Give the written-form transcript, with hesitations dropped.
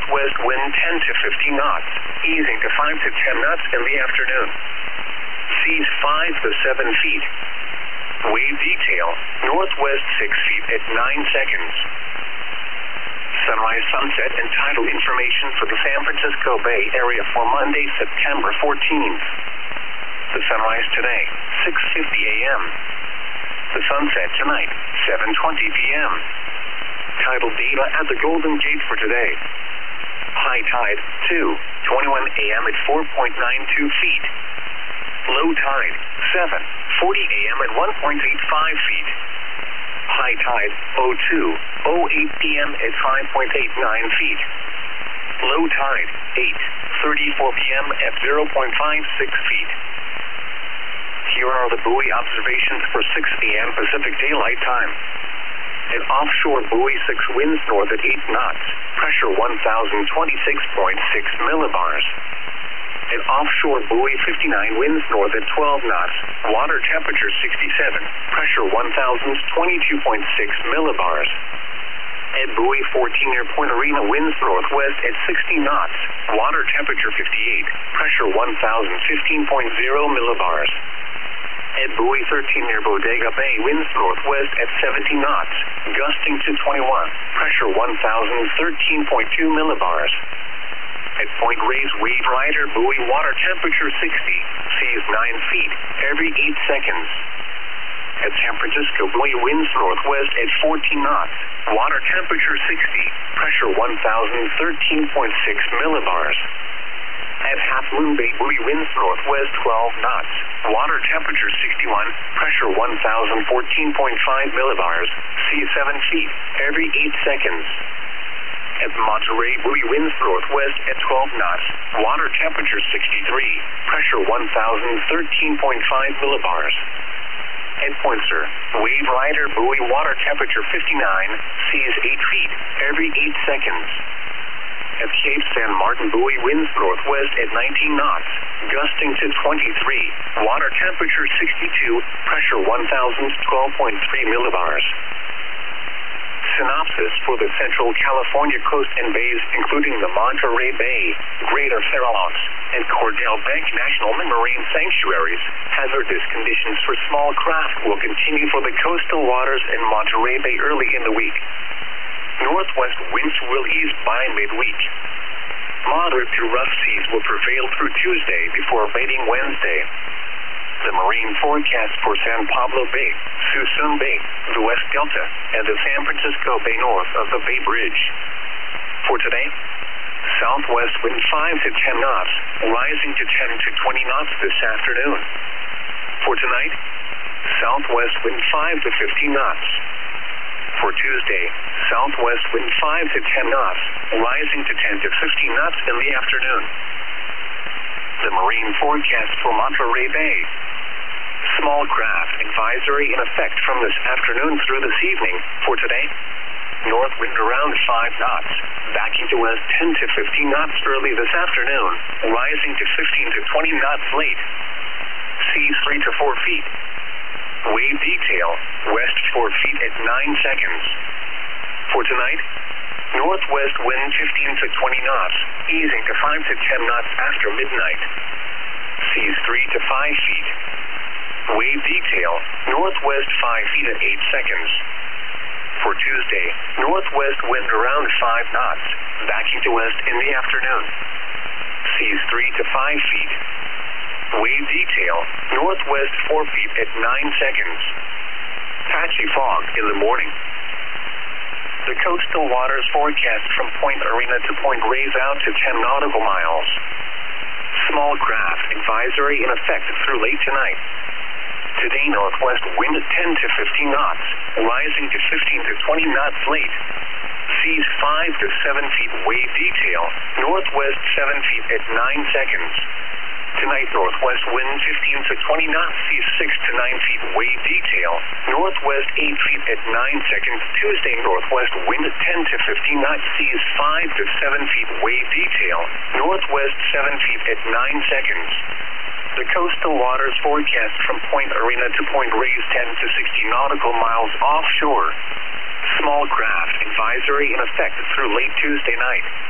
northwest wind 10 to 15 knots, easing to 5 to 10 knots in the afternoon. Seas 5 to 7 feet. Wave detail, northwest 6 feet at 9 seconds. Sunrise, sunset, and tidal information for the San Francisco Bay Area for Monday, September 14th. The sunrise today, 6:50 a.m. The sunset tonight, 7:20 p.m. Tidal data at the Golden Gate for today. High tide, 2:21 a.m. at 4.92 feet. Low tide, 7:40 a.m. at 1.85 feet. High tide, 02:08 p.m. at 5.89 feet. Low tide, 8:34 p.m. at 0.56 feet. Here are the buoy observations for 6 a.m. Pacific Daylight Time. An offshore buoy 6 winds north at 8 knots, pressure 1,026.6 millibars. An offshore buoy 59 winds north at 12 knots, water temperature 67, pressure 1,022.6 millibars. At buoy 14 near Point Arena winds northwest at 60 knots, water temperature 58, pressure 1,015.0 millibars. At buoy 13 near Bodega Bay winds northwest at 70 knots, gusting to 21, pressure 1,013.2 millibars. At Point Reyes Wave Rider buoy water temperature 60, seas 9 feet every 8 seconds. At San Francisco buoy winds northwest at 14 knots, water temperature 60, pressure 1,013.6 millibars. At Half Moon Bay buoy winds northwest 12 knots, water temperature 61, pressure 1,014.5 millibars, seas 7 feet every 8 seconds. At Monterey buoy winds northwest at 12 knots, water temperature 63, pressure 1,013.5 millibars. At Poinsett, Wave Rider buoy water temperature 59, seas 8 feet every 8 seconds. At Cape San Martin buoy winds northwest at 19 knots, gusting to 23, water temperature 62, pressure 1,012.3 millibars. Synopsis for the Central California coast and bays, including the Monterey Bay, Greater Farallones, and Cordell Bank National Marine Sanctuaries. Hazardous conditions for small craft will continue for the coastal waters in Monterey Bay early in the week. Northwest winds will ease by midweek. Moderate to rough seas will prevail through Tuesday before abating Wednesday. The marine forecast for San Pablo Bay, Suisun Bay, the West Delta, and the San Francisco Bay north of the Bay Bridge. For today, southwest wind 5 to 10 knots, rising to 10 to 20 knots this afternoon. For tonight, southwest wind 5 to 15 knots. For Tuesday, southwest wind 5 to 10 knots, rising to 10 to 15 knots in the afternoon. The marine forecast for Monterey Bay. Small craft advisory in effect from this afternoon through this evening. For today, north wind around 5 knots, backing to west 10 to 15 knots early this afternoon, rising to 15 to 20 knots late. Seas 3 to 4 feet. Wave detail, west 4 feet at 9 seconds. For tonight, northwest wind 15 to 20 knots, easing to 5 to 10 knots after midnight. Seas 3 to 5 feet. Wave detail, northwest 5 feet at 8 seconds. For Tuesday, northwest wind around 5 knots, backing to west in the afternoon. Seas 3 to 5 feet. Wave detail, northwest 4 feet at 9 seconds. Patchy fog in the morning. The coastal waters forecast from Point Arena to Point Reyes out to 10 nautical miles. Small craft advisory in effect through late tonight. Today, northwest wind 10 to 15 knots, rising to 15 to 20 knots late. Seas 5 to 7 feet wave detail, northwest 7 feet at 9 seconds. Tonight, northwest wind 15 to 20 knots, seas 6 to 9 feet wave detail, northwest 8 feet at 9 seconds. Tuesday, northwest wind 10 to 15 knots, seas 5 to 7 feet wave detail, northwest 7 feet at 9 seconds. The coastal waters forecast from Point Arena to Point Reyes 10 to 60 nautical miles offshore. Small craft advisory in effect through late Tuesday night.